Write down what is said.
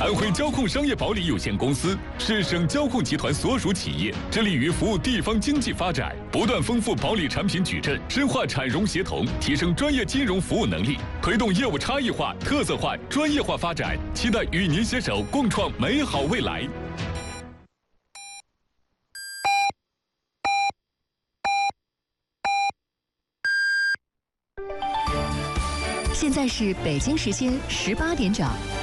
安徽交控商业保理有限公司是省交控集团所属企业，致力于服务地方经济发展，不断丰富保理产品矩阵，深化产融协同，提升专业金融服务能力，推动业务差异化、特色化、专业化发展。期待与您携手共创美好未来。 现在是北京时间18点整。